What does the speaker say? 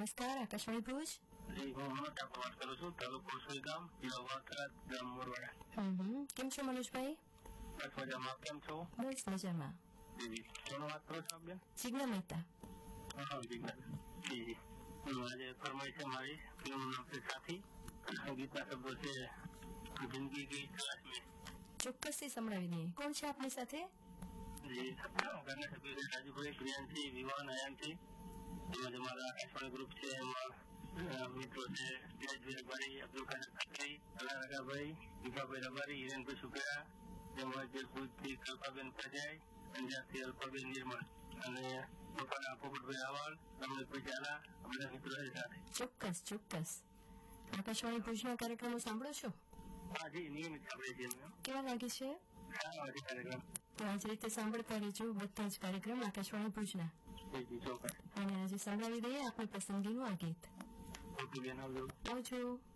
નમસ્કાર, આકાશવાણી ભુજ. વાત કરું છું. તાલુકો સુઈગામ, જિલ્લો વડોદરા, ગામ મોરવાડા. કેમ છો મનોજભાઈ? બસ મજામાં. કેમ છો? બસ મજામાં. કોનો વાત કરો છો બેન? જિજ્ઞા મહેતા. હા, જિજ્ઞા. જી. આજે ફરમાઈ છે મારી ફિલ્મનું નામ છે સાથી. ગીતના શબ્દો છે જિંદગી કી તલાશ મેં. ચોક્કસથી સંભળાવી દઈએ. કોણ છે આપની સાથે? જી, ઘરના સભ્યો છે રાજુભાઈ, પ્રિયાંશી, વિવાન, અયાનથી. એમાં અમારા આકાશવાણી ગ્રુપ છે, એમાં મિત્રો છે ધીરજભાઈ, અબ્દુલ ખાન ખત્રી, અલારગાભાઈ, દીપાભાઈ રબારી, હિરેનભાઈ સુખેરા, તેમજ ભુજથી કલ્પાબેન પ્રજાય, અંજારથી અલ્પાબેન નિર્મળ અને પોપટભાઈ આવાલ, રમણીકભાઈ ઝાલા, બધા મિત્રો સાથે. ચોક્કસ. આકાશવાણી ભુજના કાર્યક્રમો સાંભળો છો? હા જી, નિયમિત સાંભળીએ છીએ. કેવા લાગે છે? સારા લાગે કાર્યક્રમ. તો આ જ રીતે સાંભળતા રહેજો બધા જ કાર્યક્રમ આકાશવાણી ભુજના. અને આજે સંભળાવી દઈએ આપની પસંદગીનું આ ગીત. આવજો. આવજો.